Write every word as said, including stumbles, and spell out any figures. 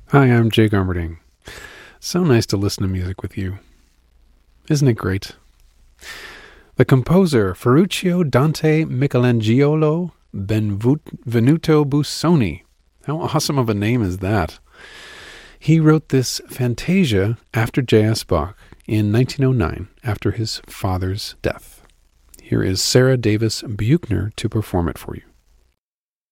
Hi, I'm Jay Garmerding. So nice to listen to music with you. Isn't it great? The composer Ferruccio Dante Michelangelo Benvenuto Busoni. How awesome of a name is that? He wrote this Fantasia after J S. Bach in nineteen oh nine, after his father's death. Here is Sarah Davis Buchner to perform it for you.